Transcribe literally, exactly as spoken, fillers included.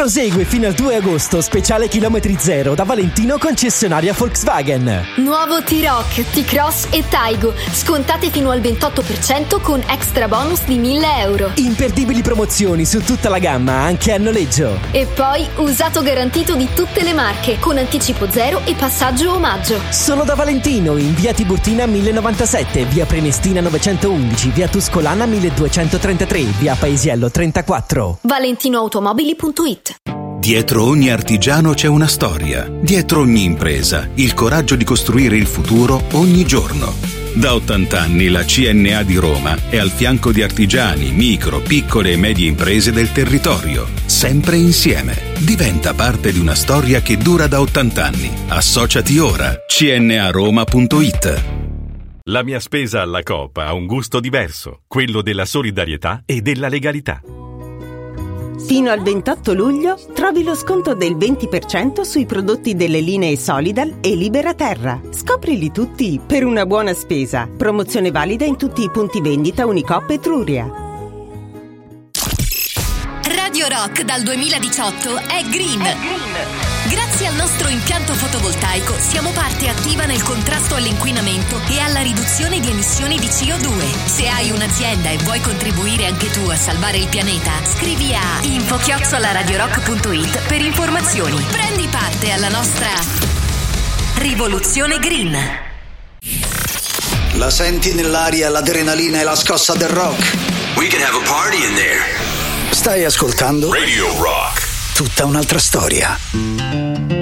Prosegue fino al due agosto, speciale chilometri zero da Valentino, concessionaria Volkswagen. Nuovo T-Roc, T-Cross e Taigo, scontate fino al ventotto per cento con extra bonus di mille euro. Imperdibili promozioni su tutta la gamma, anche a noleggio. E poi usato garantito di tutte le marche, con anticipo zero e passaggio omaggio. Solo da Valentino, in via Tiburtina mille novantasette, via Prenestina novecentoundici, via Tuscolana milleduecentotrentatré, via Paesiello trentaquattro. valentinoautomobili punto it. Dietro ogni artigiano c'è una storia. Dietro ogni impresa, il coraggio di costruire il futuro ogni giorno. Da ottanta anni la C N A di Roma è al fianco di artigiani, micro, piccole e medie imprese del territorio. Sempre insieme. Diventa parte di una storia che dura da ottanta anni. Associati ora. C N A Roma punto it. La mia spesa alla Coop ha un gusto diverso, quello della solidarietà e della legalità. Fino al ventotto luglio trovi lo sconto del venti per cento sui prodotti delle linee Solidal e Libera Terra. Scoprili tutti per una buona spesa. Promozione valida in tutti i punti vendita Unicoop Etruria. Radio Rock dal duemiladiciotto è green. È green. Grazie al nostro impianto fotovoltaico siamo parte attiva nel contrasto all'inquinamento e alla riduzione di emissioni di C O due. Se hai un'azienda e vuoi contribuire anche tu a salvare il pianeta, scrivi a info chiocciola radiorock punto it per informazioni. Prendi parte alla nostra rivoluzione green. La senti nell'aria l'adrenalina e la scossa del rock? We can have a party in there. Stai ascoltando Radio Rock. Tutta un'altra storia.